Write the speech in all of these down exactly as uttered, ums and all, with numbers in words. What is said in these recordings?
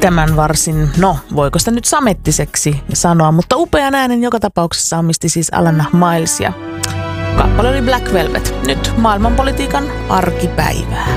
pitämään varsin, no voiko sitä nyt samettiseksi sanoa, mutta upean äänen joka tapauksessa omisti siis Alana Miles ja kappale oli Black Velvet. Nyt maailmanpolitiikan arkipäivää.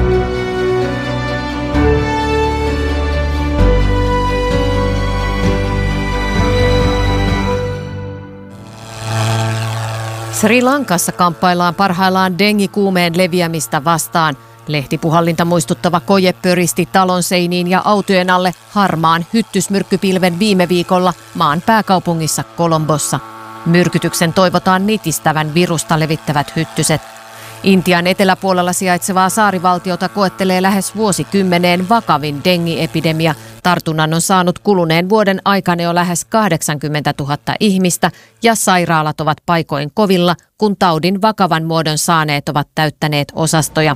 Sri Lankassa kamppaillaan parhaillaan dengikuumeen leviämistä vastaan. Lehtipuhallinta muistuttava koje pöristi talon seiniin ja autojen alle harmaan hyttysmyrkkypilven viime viikolla maan pääkaupungissa Colombossa. Myrkytyksen toivotaan nitistävän virusta levittävät hyttyset. Intian eteläpuolella sijaitsevaa saarivaltiota koettelee lähes vuosikymmeneen vakavin dengiepidemia. Tartunnan on saanut kuluneen vuoden aikana jo lähes kahdeksankymmentätuhatta ihmistä ja sairaalat ovat paikoin kovilla, kun taudin vakavan muodon saaneet ovat täyttäneet osastoja.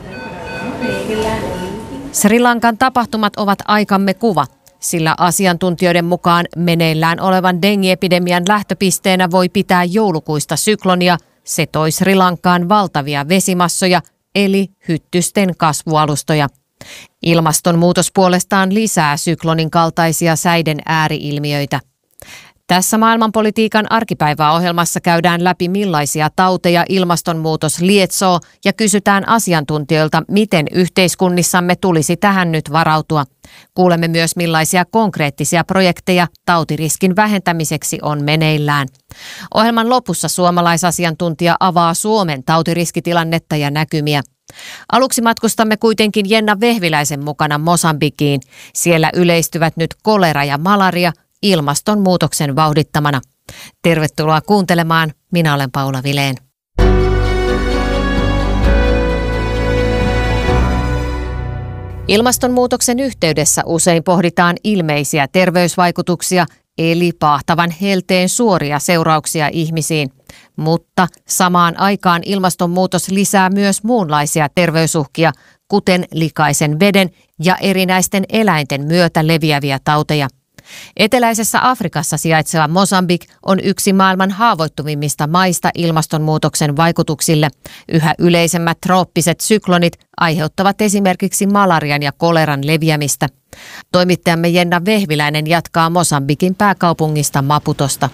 Sri Lankan tapahtumat ovat aikamme kuva, sillä asiantuntijoiden mukaan meneillään olevan dengiepidemian lähtöpisteenä voi pitää joulukuista syklonia. Se toi Sri Lankaan valtavia vesimassoja, eli hyttysten kasvualustoja. Ilmastonmuutos puolestaan lisää syklonin kaltaisia säiden ääriilmiöitä. Tässä maailmanpolitiikan arkipäiväohjelmassa käydään läpi millaisia tauteja ilmastonmuutos lietsoo ja kysytään asiantuntijoilta, miten yhteiskunnissamme tulisi tähän nyt varautua. Kuulemme myös millaisia konkreettisia projekteja tautiriskin vähentämiseksi on meneillään. Ohjelman lopussa suomalaisasiantuntija avaa Suomen tautiriskitilannetta ja näkymiä. Aluksi matkustamme kuitenkin Jenna Vehviläisen mukana Mosambikiin. Siellä yleistyvät nyt kolera ja malaria ilmastonmuutoksen vauhdittamana. Tervetuloa kuuntelemaan. Minä olen Paula Vilén. Ilmastonmuutoksen yhteydessä usein pohditaan ilmeisiä terveysvaikutuksia, eli paahtavan helteen suoria seurauksia ihmisiin. Mutta samaan aikaan ilmastonmuutos lisää myös muunlaisia terveysuhkia, kuten likaisen veden ja erinäisten eläinten myötä leviäviä tauteja. Eteläisessä Afrikassa sijaitseva Mosambik on yksi maailman haavoittuvimmista maista ilmastonmuutoksen vaikutuksille. Yhä yleisemmät trooppiset syklonit aiheuttavat esimerkiksi malarian ja koleran leviämistä. Toimittajamme Jenna Vehviläinen jatkaa Mosambikin pääkaupungista Maputosta.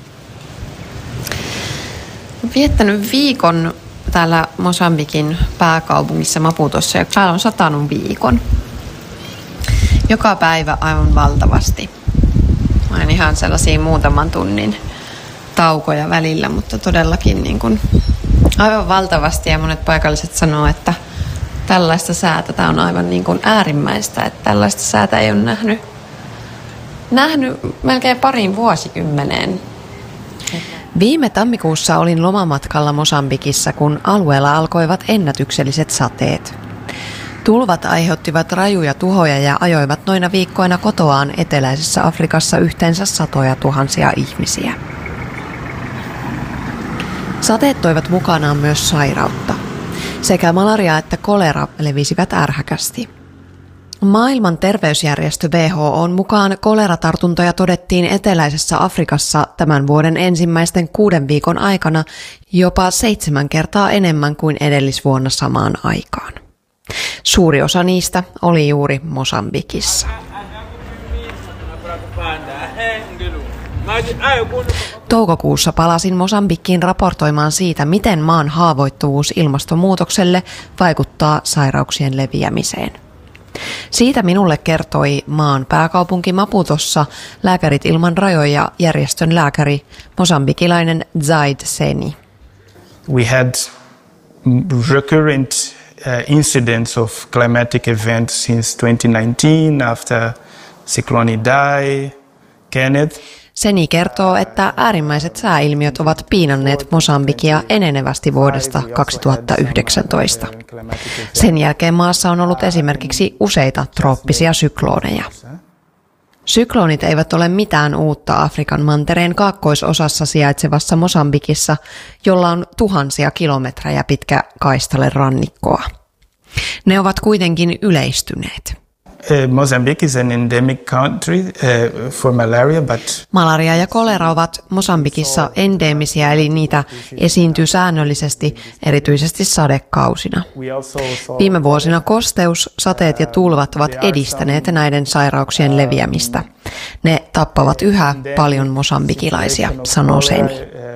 Olen viettänyt viikon täällä Mosambikin pääkaupungissa Maputossa ja täällä on satanut viikon. Joka päivä aivan valtavasti. Mä en ihan sellaisia muutaman tunnin taukoja välillä, mutta todellakin niin kuin aivan valtavasti ja monet paikalliset sanoo, että tällaista säätä, tämä on aivan niin kuin äärimmäistä, että tällaista säätä ei ole nähnyt, nähnyt melkein parin vuosikymmeneen. Viime tammikuussa olin lomamatkalla Mosambikissa, kun alueella alkoivat ennätykselliset sateet. Tulvat aiheuttivat rajuja tuhoja ja ajoivat noina viikkoina kotoaan eteläisessä Afrikassa yhteensä satoja tuhansia ihmisiä. Sateet toivat mukanaan myös sairautta. Sekä malaria että kolera levisivät ärhäkästi. Maailman terveysjärjestö W H O:n mukaan koleratartuntoja todettiin eteläisessä Afrikassa tämän vuoden ensimmäisten kuuden viikon aikana jopa seitsemän kertaa enemmän kuin edellisvuonna samaan aikaan. Suuri osa niistä oli juuri Mosambikissa. Toukokuussa palasin Mosambikkiin raportoimaan siitä, miten maan haavoittuvuus ilmastonmuutokselle vaikuttaa sairauksien leviämiseen. Siitä minulle kertoi maan pääkaupunki Maputossa Lääkärit ilman rajoja järjestön lääkäri, mosambikilainen Zaid Seni. We had recurrent uh, incidents of climatic events since twenty nineteen after Cyclone Idai, Kenneth. Seni kertoo, että äärimmäiset sääilmiöt ovat piinanneet Mosambikia enenevästi vuodesta kaksituhattayhdeksäntoista. Sen jälkeen maassa on ollut esimerkiksi useita trooppisia sykloneja. Syklonit eivät ole mitään uutta Afrikan mantereen kaakkoisosassa sijaitsevassa Mosambikissa, jolla on tuhansia kilometrejä pitkä kaistale rannikkoa. Ne ovat kuitenkin yleistyneet. Uh, Mozambique is an endemic country uh, for malaria, but malaria ja kolera ovat Mosambikissa endeemisiä, eli niitä esiintyy säännöllisesti, erityisesti sadekausina. Viime vuosina kosteus, sateet ja tulvat ovat edistäneet näiden sairauksien leviämistä. Ne tappavat yhä paljon mosambikilaisia, sanoo Seni.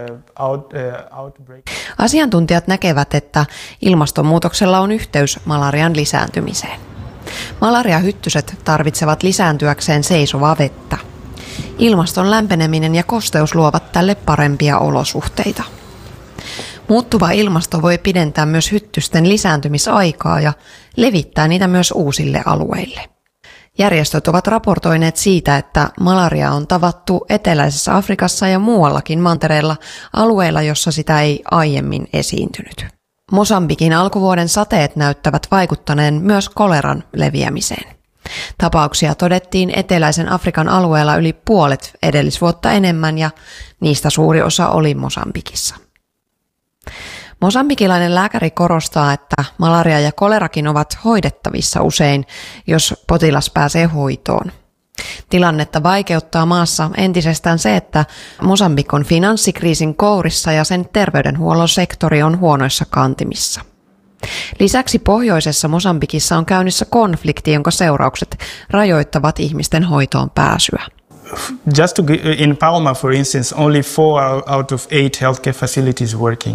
Asiantuntijat näkevät, että ilmastonmuutoksella on yhteys malarian lisääntymiseen. Malariahyttyset tarvitsevat lisääntyäkseen seisovaa vettä. Ilmaston lämpeneminen ja kosteus luovat tälle parempia olosuhteita. Muuttuva ilmasto voi pidentää myös hyttysten lisääntymisaikaa ja levittää niitä myös uusille alueille. Järjestöt ovat raportoineet siitä, että malaria on tavattu eteläisessä Afrikassa ja muuallakin mantereella alueilla, jossa sitä ei aiemmin esiintynyt. Mosambikin alkuvuoden sateet näyttävät vaikuttaneen myös koleran leviämiseen. Tapauksia todettiin eteläisen Afrikan alueella yli puolet edellisvuotta enemmän ja niistä suuri osa oli Mosambikissa. Mosambikilainen lääkäri korostaa, että malaria ja kolerakin ovat hoidettavissa usein, jos potilas pääsee hoitoon. Tilannetta vaikeuttaa maassa entisestään se, että Mosambik on finanssikriisin kourissa ja sen terveydenhuollon sektori on huonoissa kantimissa. Lisäksi pohjoisessa Mosambikissa on käynnissä konflikti, jonka seuraukset rajoittavat ihmisten hoitoon pääsyä. Just to, in Palma, for instance, only four out of eight healthcare facilities working.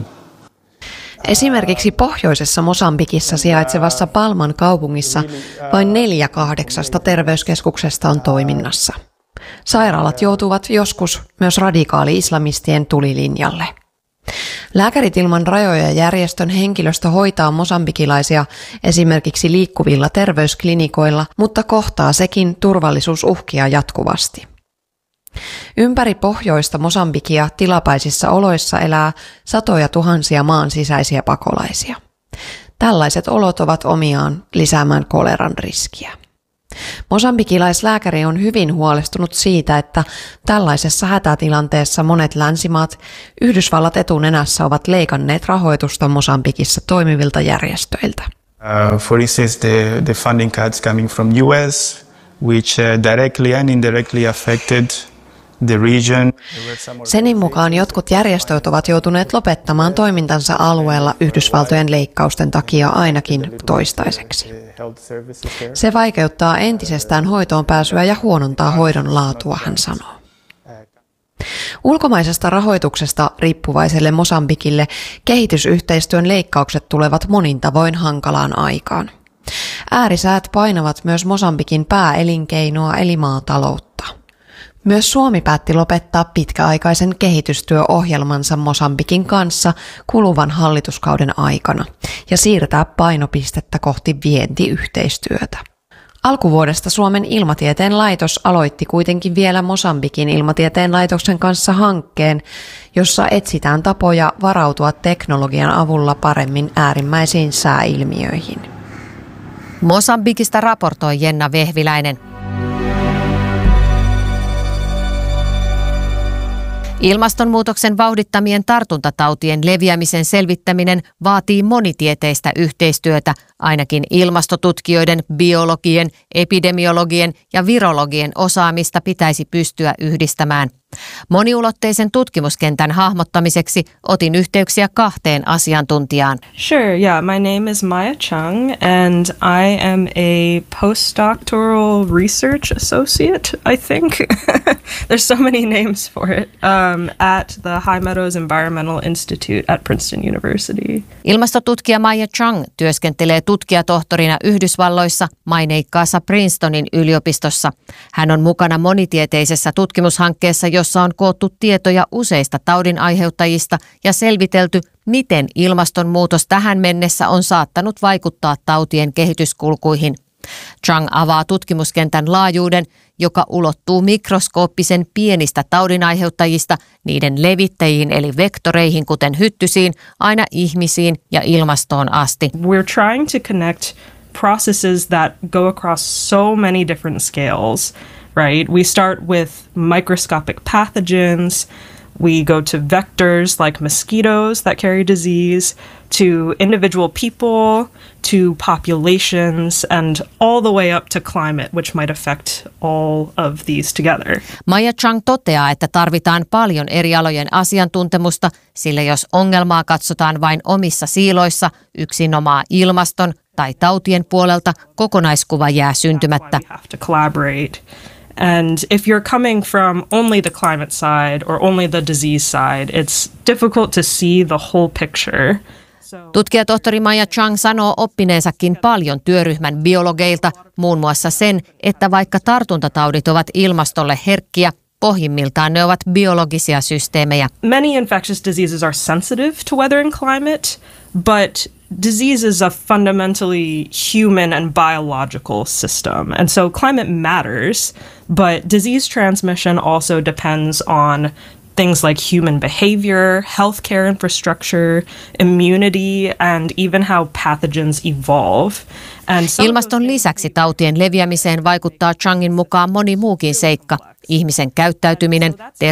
Esimerkiksi pohjoisessa Mosambikissa sijaitsevassa Palman kaupungissa vain neljä kahdeksasta terveyskeskuksesta on toiminnassa. Sairaalat joutuvat joskus myös radikaali-islamistien tulilinjalle. Lääkärit ilman rajoja järjestön henkilöstö hoitaa mosambikilaisia esimerkiksi liikkuvilla terveysklinikoilla, mutta kohtaa sekin turvallisuusuhkia jatkuvasti. Ympäri pohjoista Mosambikia tilapäisissä oloissa elää satoja tuhansia maan sisäisiä pakolaisia. Tällaiset olot ovat omiaan lisäämään koleran riskiä. Mosambikilaislääkäri on hyvin huolestunut siitä, että tällaisessa hätätilanteessa monet länsimaat, Yhdysvallat etunenässä, ovat leikanneet rahoitusta Mosambikissa toimivilta järjestöiltä. Uh, for instance, the, the funding cuts coming from U S, which uh, directly and indirectly affected the region. Senin mukaan jotkut järjestöt ovat joutuneet lopettamaan toimintansa alueella Yhdysvaltojen leikkausten takia ainakin toistaiseksi. Se vaikeuttaa entisestään hoitoon pääsyä ja huonontaa hoidon laatua, hän sanoo. Ulkomaisesta rahoituksesta riippuvaiselle Mosambikille kehitysyhteistyön leikkaukset tulevat monin tavoin hankalaan aikaan. Äärisäät painavat myös Mosambikin pääelinkeinoa eli maataloutta. Myös Suomi päätti lopettaa pitkäaikaisen kehitystyöohjelmansa Mosambikin kanssa kuluvan hallituskauden aikana ja siirtää painopistettä kohti vientiyhteistyötä. Alkuvuodesta Suomen ilmatieteen laitos aloitti kuitenkin vielä Mosambikin ilmatieteen laitoksen kanssa hankkeen, jossa etsitään tapoja varautua teknologian avulla paremmin äärimmäisiin sääilmiöihin. Mosambikista raportoi Jenna Vehviläinen. Ilmastonmuutoksen vauhdittamien tartuntatautien leviämisen selvittäminen vaatii monitieteistä yhteistyötä, ainakin ilmastotutkijoiden, biologien, epidemiologien ja virologien osaamista pitäisi pystyä yhdistämään. Moniulotteisen tutkimuskentän hahmottamiseksi otin yhteyksiä kahteen asiantuntijaan. Sure, yeah. My name is Maya Chung and I am a postdoctoral research associate, I think. There's so many names for it. Um, at the High Meadows Environmental Institute at Princeton University. Ilmastotutkija Maya Chung työskentelee tutkijatohtorina Yhdysvalloissa maineikkaassa Princetonin yliopistossa. Hän on mukana monitieteisessä tutkimushankkeessa, jossa on koottu tietoja useista taudin aiheuttajista ja selvitelty, miten ilmastonmuutos tähän mennessä on saattanut vaikuttaa tautien kehityskulkuihin. Chung avaa tutkimuskentän laajuuden, joka ulottuu mikroskooppisen pienistä taudinaiheuttajista, niiden levittäjiin eli vektoreihin, kuten hyttysiin, aina ihmisiin ja ilmastoon asti. We're trying to connect processes that go across so many different scales. Right? We start with microscopic pathogens, we go to vectors like mosquitoes that carry disease, to individual people, to populations, and all the way up to climate, which might affect all of these together. Maya Chung toteaa, että tarvitaan paljon eri alojen asiantuntemusta, sillä jos ongelmaa katsotaan vain omissa siiloissa, yksinomaan ilmaston tai tautien puolelta, kokonaiskuva jää syntymättä. And if you're coming from only the climate side or only the disease side, it's difficult to see the whole picture. Tutkija tohtori Maija Chang sanoo oppineensakin paljon työryhmän biologeilta, muun muassa sen, että vaikka tartuntataudit ovat ilmastolle herkkiä, pohjimmiltaan ne ovat biologisia systeemejä. Many infectious diseases are sensitive to weather and climate, but disease is a fundamentally human and biological system. And so climate matters, but disease transmission also depends on things like human behavior, healthcare infrastructure, immunity, and even how pathogens evolve. And ilmaston lisäksi tautien leviämiseen vaikuttaa Changin mukaan moni muukin seikka. Ihmisen käyttäytyminen,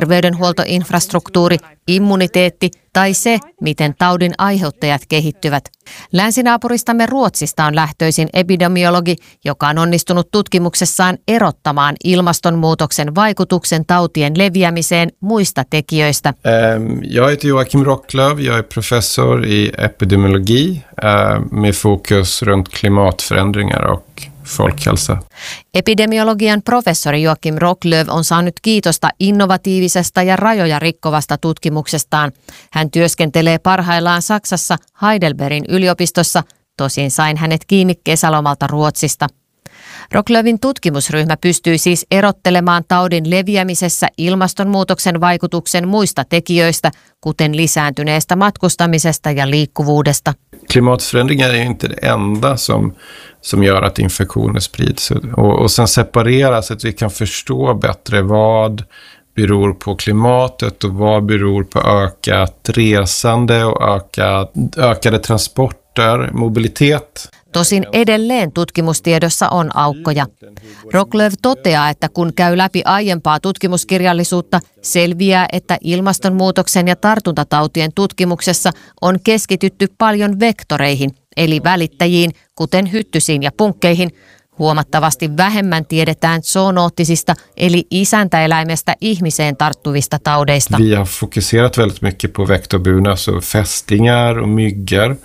terveydenhuoltoinfrastruktuuri, immuniteetti tai se, miten taudin aiheuttajat kehittyvät. Länsinaapuristamme Ruotsista on lähtöisin epidemiologi, joka on onnistunut tutkimuksessaan erottamaan ilmastonmuutoksen vaikutuksen tautien leviämiseen muista tekijöistä. Jag heter Joakim Rocklöv, jag är professor i epidemiologi med fokus runt klimatförändringar och folkhälsa. Epidemiologian professori Joakim Rocklöv on saanut kiitosta innovatiivisesta ja rajoja rikkovasta tutkimuksestaan. Hän työskentelee parhaillaan Saksassa Heidelbergin yliopistossa, tosin sain hänet kiinni kesälomalta Ruotsista. Rocklövin tutkimusryhmä pystyy siis erottelemaan taudin leviämisessä ilmastonmuutoksen vaikutuksen muista tekijöistä, kuten lisääntyneestä matkustamisesta ja liikkuvuudesta. Klimatförändringar är inte det enda som, som gör att infektioner sprids. Och, och sen separera så att vi kan förstå bättre vad beror på klimatet och vad beror på ökat resande och ökat, ökade transporter, mobilitet. Tosin edelleen tutkimustiedossa on aukkoja. Rocklöv toteaa, että kun käy läpi aiempaa tutkimuskirjallisuutta, selviää, että ilmastonmuutoksen ja tartuntatautien tutkimuksessa on keskitytty paljon vektoreihin, eli välittäjiin, kuten hyttysiin ja punkkeihin. Huomattavasti vähemmän tiedetään zoonoottisista, eli isäntäeläimestä ihmiseen tarttuvista taudeista. Vi har fokuserat väldigt mycket på vektorburna, så fästingar och myggor.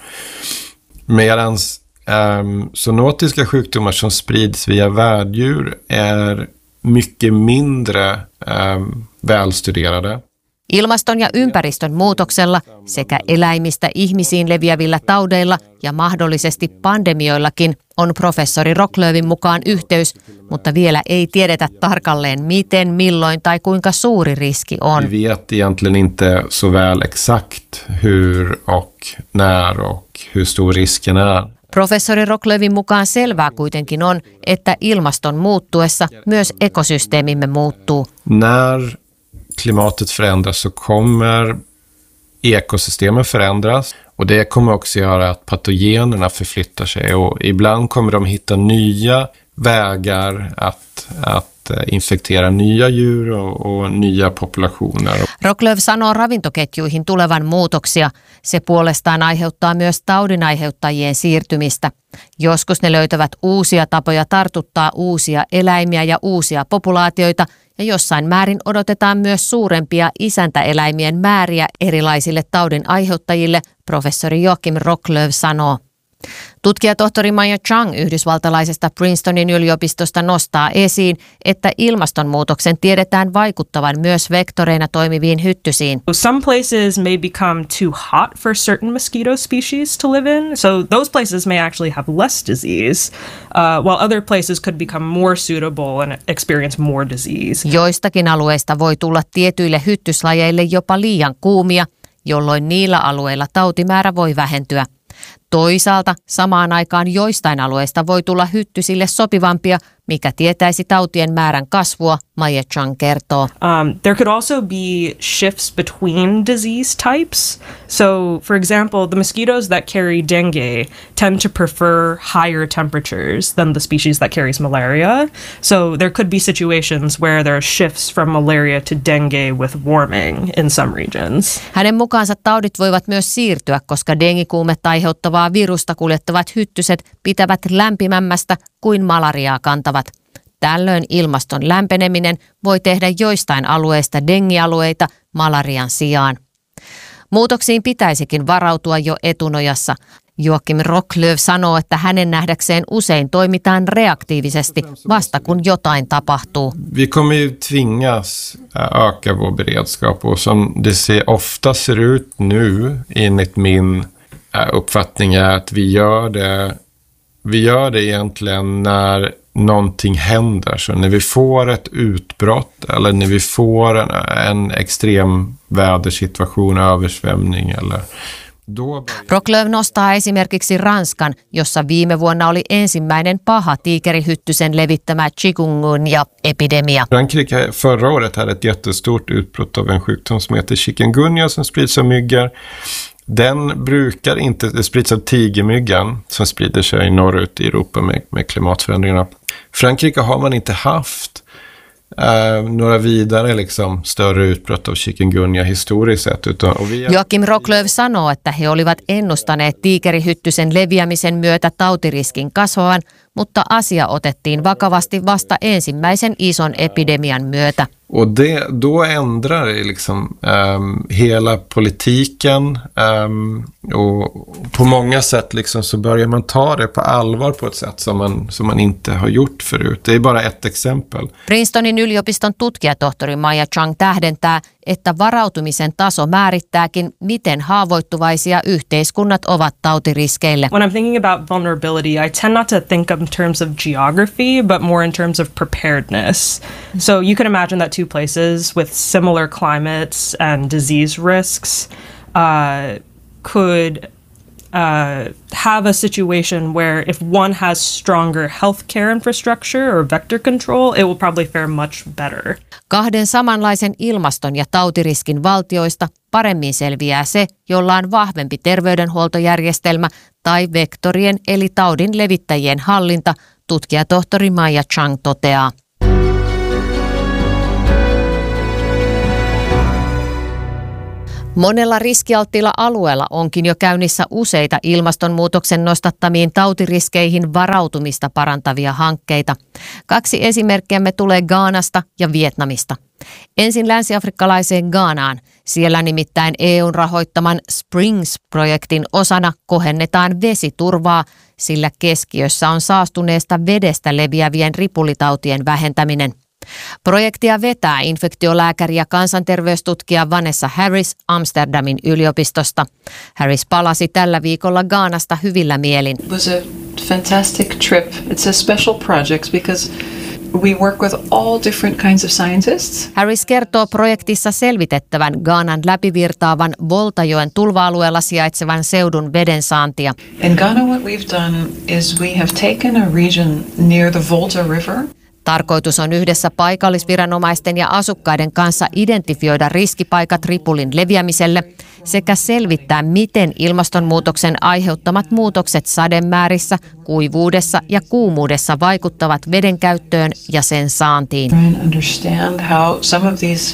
Medans Um, zoonotiska sjukdomar som sprids via värddjur är mycket mindre um, välstuderade. Ilmaston ja ympäristön muutoksella sekä eläimistä ihmisiin leviävillä taudeilla ja mahdollisesti pandemioillakin on professori Rocklövin mukaan yhteys, mutta vielä ei tiedetä tarkalleen miten, milloin tai kuinka suuri riski on. Vi vet egentligen inte så väl exakt hur och när och hur stor risken är. Professori Rocklövin mukaan selvää kuitenkin on, että ilmaston muuttuessa myös ekosysteemimme muuttuu. När klimatet förändras så kommer ekosystemen förändras och det kommer också göra att patogenerna förflyttar sig och ibland kommer de hitta nya vägar att, att infektera nya djur och, och nya populationer. Rocklöv sanoo ravintoketjuihin tulevan muutoksia. Se puolestaan aiheuttaa myös taudinaiheuttajien siirtymistä. Joskus ne löytävät uusia tapoja tartuttaa uusia eläimiä ja uusia populaatioita, ja jossain määrin odotetaan myös suurempia isäntäeläimien määriä erilaisille taudin aiheuttajille, professori Joakim Rocklöv sanoo. Tutkija tohtori Maija Chang yhdysvaltalaisesta Princetonin yliopistosta nostaa esiin, että ilmastonmuutoksen tiedetään vaikuttavan myös vektoreina toimiviin hyttysiin. Some places may become too hot for certain mosquito species to live in, so those places may actually have less disease, uh, while other places could become more suitable and experience more disease. Joistakin alueista voi tulla tietyille hyttyslajeille jopa liian kuumia, jolloin niillä alueilla tautimäärä voi vähentyä. Toisaalta samaan aikaan joistain alueista voi tulla hyttysille sopivampia, mikä tietäisi tautien määrän kasvua, Maija Chang kertoo. Um, there could also be shifts between disease types. So, for example, the mosquitoes that carry dengue tend to prefer higher temperatures than the species that carries malaria. So there could be situations where there are shifts from malaria to dengue with warming in some regions. Hänen mukaansa taudit voivat myös siirtyä, koska dengikuumetta aiheuttavaa virusta kuljettavat hyttyset pitävät lämpimämmästä kuin malariaa kantavat. Tällöin ilmaston lämpeneminen voi tehdä joistain alueista dengialueita malarian sijaan. Muutoksiin pitäisikin varautua jo etunojassa. Joakim Rocklöv sanoo, että hänen nähdäkseen usein toimitaan reaktiivisesti vasta kun jotain tapahtuu. Vi kommer ju tvingas öka vår beredskap och som det ser, ofta ser ut nu enligt min uppfattning är att vi gör det, vi gör det egentligen när någonting händer. Så när vi får ett utbrott eller när vi får en, en extrem vädersituation, översvämning eller Rocklöv nostaa esimerkiksi Ranskan, jossa viime vuonna oli ensimmäinen paha tiikerihyttysen levittämä chikungunya-epidemia. Frankrike förra året hade ett jättestort utbrott av en sjukdom som heter chikungunya som sprids av myggor. Den brukar inte, det sprids av tigermyggan som sprider sig norrut i Europa med, med klimatförändringarna. Frankrike har man inte haft Uh, några vidare liksom, större utbrott av chikungunya historiskt sett. Utan, och vi... Joakim Rocklöv sanoo, että he olivat ennustaneet tiikerihyttysen leviämisen myötä tautiriskin kasvavan, mutta asia otettiin vakavasti vasta ensimmäisen ison epidemian myötä. Och det, då ändrar det liksom um, hela politiken um, och på många sätt liksom så börjar man ta det på allvar på ett sätt som man, som man inte har gjort förut. Det är bara ett exempel. Princetonin yliopiston tutkijatohtori Maya Chang tähdentää, että varautumisen taso määrittääkin, miten haavoittuvaisia yhteiskunnat ovat tautiriskeille. When I'm thinking about vulnerability, I tend not to think of in terms of geography, but more in terms of preparedness. So you can imagine that two places with similar climates and disease risks uh, could uh, have a situation where if one has stronger healthcare infrastructure or vector control, it will probably fare much better. Kahden samanlaisen ilmaston ja tautiriskin valtioista paremmin selviää se, jolla on vahvempi terveydenhuoltojärjestelmä tai vektorien eli taudin levittäjien hallinta, tutkijatohtori Maya Chang toteaa. Monella riskialttiilla alueella onkin jo käynnissä useita ilmastonmuutoksen nostattamiin tautiriskeihin varautumista parantavia hankkeita. Kaksi esimerkkiämme tulee Ghanasta ja Vietnamista. Ensin länsiafrikkalaiseen Ghanaan. Siellä nimittäin E U:n rahoittaman Springs-projektin osana kohennetaan vesiturvaa, sillä keskiössä on saastuneesta vedestä leviävien ripulitautien vähentäminen. Projektia vetää infektiolääkäri ja kansanterveystutkija Vanessa Harris Amsterdamin yliopistosta. Harris palasi tällä viikolla Ghanasta hyvillä mielin. It was a fantastic trip. It's a special project because we work with all different kinds of scientists. Harris kertoo projektissa selvitettävän Ghanan läpivirtaavan Voltajoen tulva-alueella sijaitsevan seudun vedensaantia. In Ghana what we've done is we have taken a region near the Volta River. Tarkoitus on yhdessä paikallisviranomaisten ja asukkaiden kanssa identifioida riskipaikat ripulin leviämiselle sekä selvittää, miten ilmastonmuutoksen aiheuttamat muutokset sademäärissä, kuivuudessa ja kuumuudessa vaikuttavat veden käyttöön ja sen saantiin. Understand how some of these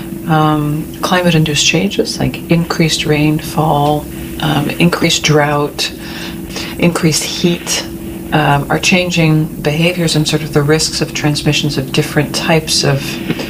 um, climate-induced changes, like increased rainfall, um, increased drought, increased heat, Um, are changing behaviors and sort of the risks of transmissions of different types of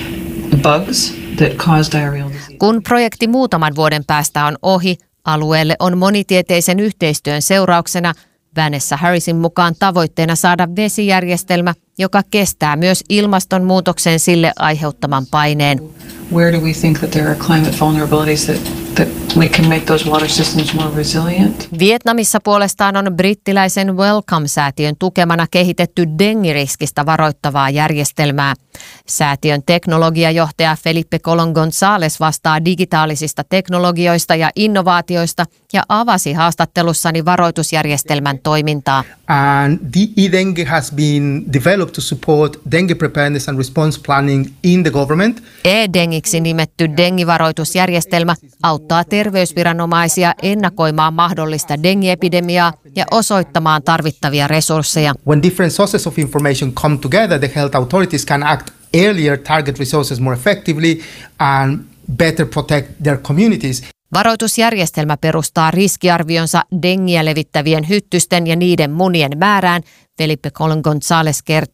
bugs that cause diarrheal disease. Kun projekti muutaman vuoden päästä on ohi, alueelle on monitieteisen yhteistyön seurauksena Vanessa Harrisin mukaan tavoitteena saada vesijärjestelmä, joka kestää myös ilmastonmuutoksen sille aiheuttaman paineen. Where do we think that there are climate vulnerabilities that, that we can make those water systems more resilient? Vietnamissa puolestaan on brittiläisen Wellcome-säätiön tukemana kehitetty dengiriskistä varoittavaa järjestelmää. Säätiön teknologiajohtaja Felipe Colon González vastaa digitaalisista teknologioista ja innovaatioista ja avasi haastattelussani varoitusjärjestelmän toimintaa. And the e-dengue has been developed to support dengue preparedness and response planning in the government. E-dengiksi nimetty dengivaroitusjärjestelmä auttaa terveysviranomaisia ennakoimaan mahdollista dengiepidemiaa ja osoittamaan tarvittavia resursseja. When different sources of information come together, the health authorities can act earlier, target resources more effectively and better protect their communities. Varoitusjärjestelmä perustaa riskiarvionsa dengiä levittävien hyttysten ja niiden munien määrään, Felipe Colon González kertoo.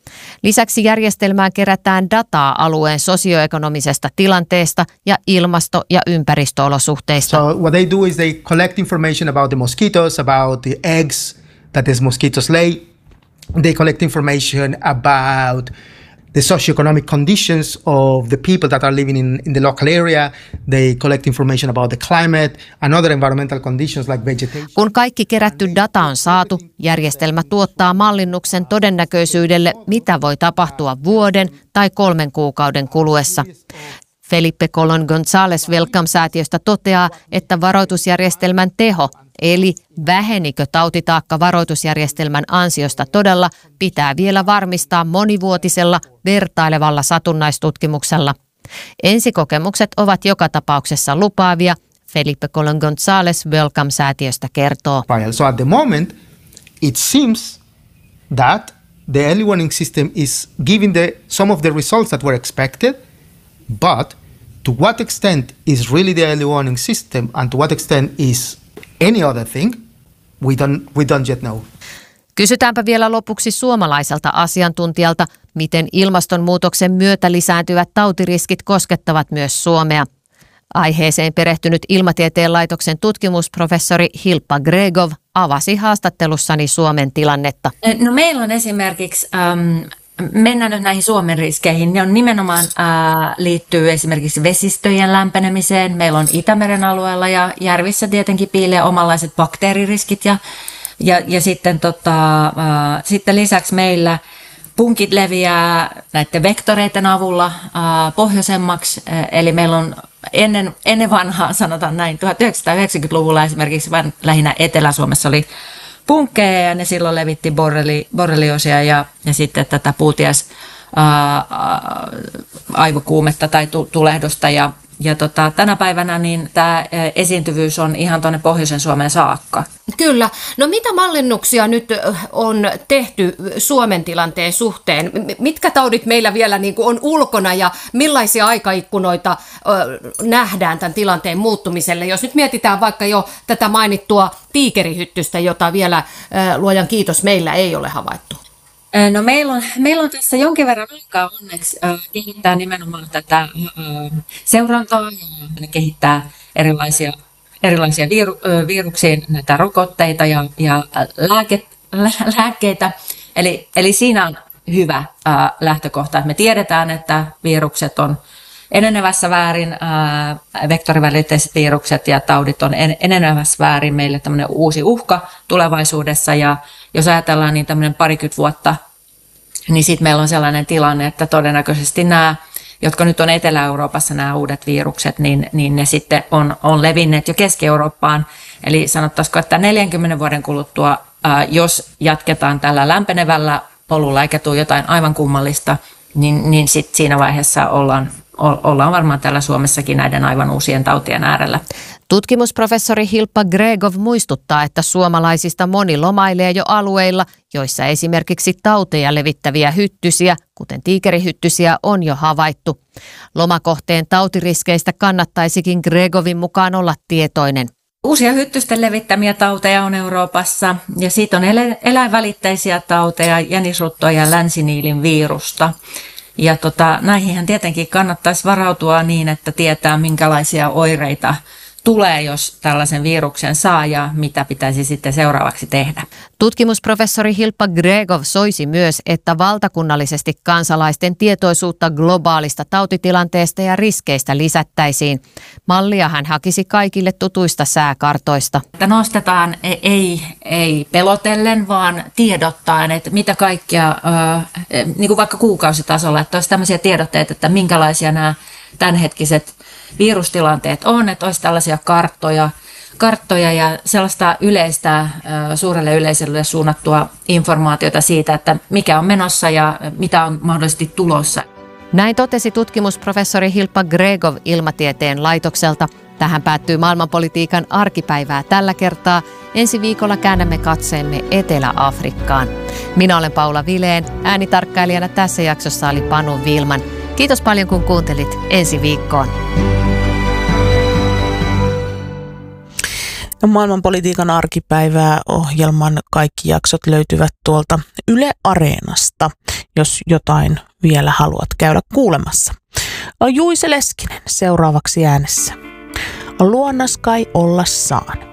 Lisäksi järjestelmään kerätään dataa alueen sosioekonomisesta tilanteesta ja ilmasto- ja ympäristöolosuhteista. So what they do is they collect information about the mosquitoes, about the eggs that these mosquitoes lay. They collect information about the socioeconomic conditions of the people that are living in, in the local area. They collect information about the climate and other environmental conditions like vegetation. Kun kaikki kerätty data on saatu, järjestelmä tuottaa mallinnuksen todennäköisyydelle, mitä voi tapahtua vuoden tai kolmen kuukauden kuluessa. Felipe Colon González Wellcome-säätiöstä toteaa, että varoitusjärjestelmän teho, eli vähenikö tautitaakka varoitusjärjestelmän ansiosta todella, pitää vielä varmistaa monivuotisella vertailevalla satunnaistutkimuksella. Ensikokemukset ovat joka tapauksessa lupaavia, Felipe Colon González Wellcome-säätiöstä kertoo. So at the moment, it seems that the early warning system is giving the, some of the results that were expected, but to what extent is really the early warning system and to what extent is any other thing, we don't, we don't yet know. Kysytäänpä vielä lopuksi suomalaiselta asiantuntijalta, miten ilmastonmuutoksen myötä lisääntyvät tautiriskit koskettavat myös Suomea. Aiheeseen perehtynyt Ilmatieteen laitoksen tutkimusprofessori Hilpa Gregov avasi haastattelussani Suomen tilannetta. No meillä on esimerkiksi, ähm, mennään nyt näihin Suomen riskeihin, ne on nimenomaan äh, liittyy esimerkiksi vesistöjen lämpenemiseen. Meillä on Itämeren alueella ja järvissä tietenkin piilee omanlaiset bakteeririskit ja, ja, ja sitten, tota, äh, sitten lisäksi meillä punkit leviää näiden vektoreiden avulla äh, pohjoisemmaksi, äh, eli meillä on ennen, ennen vanhaa, sanotaan näin, tuhatyhdeksänsataayhdeksänkymmentäluvulla esimerkiksi vain lähinnä Etelä-Suomessa oli punkkeja ja ne silloin levitti borreli, borrelioosia ja, ja sitten tätä puuties ää, ää, aivokuumetta tai tu, tulehdusta ja, ja tota, tänä päivänä niin tämä esiintyvyys on ihan tuonne pohjoisen Suomeen saakka. Kyllä. No mitä mallinnuksia nyt on tehty Suomen tilanteen suhteen? Mitkä taudit meillä vielä niin kuin on ulkona ja millaisia aikaikkunoita ö, nähdään tämän tilanteen muuttumiselle? Jos nyt mietitään vaikka jo tätä mainittua tiikerihyttystä, jota vielä ö, luojan kiitos meillä ei ole havaittu. No meillä on, meillä on tässä jonkin verran aikaa onneksi äh, kehittää nimenomaan tätä äh, seurantaa ja kehittää erilaisia, erilaisia viru, äh, viruksiin näitä rokotteita ja, ja lääke, lä, lääkkeitä. Eli, eli siinä on hyvä äh, lähtökohta, että me tiedetään, että virukset on enenevässä väärin, äh, vektorivälitteiset virukset ja taudit on en, enenevässä väärin meille tämmöinen uusi uhka tulevaisuudessa ja jos ajatellaan niin tämmöinen parikymmentä vuotta, niin sitten meillä on sellainen tilanne, että todennäköisesti nämä, jotka nyt on Etelä-Euroopassa nämä uudet virukset, niin, niin ne sitten on, on levinneet jo Keski-Eurooppaan. Eli sanottaisiko, että neljänkymmenen vuoden kuluttua, ää, jos jatketaan tällä lämpenevällä polulla eikä tule jotain aivan kummallista, niin, niin sitten siinä vaiheessa ollaan, ollaan varmaan täällä Suomessakin näiden aivan uusien tautien äärellä. Tutkimusprofessori Hilpa Gregov muistuttaa, että suomalaisista moni lomailee jo alueilla, joissa esimerkiksi tauteja levittäviä hyttysiä, kuten tiikerihyttysiä, on jo havaittu. Lomakohteen tautiriskeistä kannattaisikin Gregovin mukaan olla tietoinen. Uusia hyttysten levittämiä tauteja on Euroopassa ja siitä on eläinvälitteisiä tauteja, jänisruttoa ja länsiniilin virusta. Ja tota, näihin tietenkin kannattaisi varautua niin, että tietää minkälaisia oireita tulee, jos tällaisen viruksen saa ja mitä pitäisi sitten seuraavaksi tehdä. Tutkimusprofessori Hilpa Gregov soisi myös, että valtakunnallisesti kansalaisten tietoisuutta globaalista tautitilanteesta ja riskeistä lisättäisiin. Mallia hän hakisi kaikille tutuista sääkartoista. Että nostetaan ei, ei pelotellen, vaan tiedottaen, että mitä kaikkea, äh, niin kuin vaikka kuukausitasolla, että olisi tämmöisiä tiedotteita, että minkälaisia nämä tämänhetkiset virustilanteet on, että olisi tällaisia karttoja, karttoja ja sellaista yleistä, suurelle yleisölle suunnattua informaatiota siitä, että mikä on menossa ja mitä on mahdollisesti tulossa. Näin totesi tutkimusprofessori Hilpa Gregov Ilmatieteen laitokselta. Tähän päättyy maailmanpolitiikan arkipäivää tällä kertaa. Ensi viikolla käännämme katseemme Etelä-Afrikkaan. Minä olen Paula Vileen. Äänitarkkailijana tässä jaksossa oli Panu Vilman. Kiitos paljon kun kuuntelit. Ensi viikkoon. No, maailmanpolitiikan arkipäivää ohjelman kaikki jaksot löytyvät tuolta Yle Areenasta. jos jotain vielä haluat käydä kuulemassa. Juise Leskinen seuraavaksi äänessä. Luonnas kai olla saan.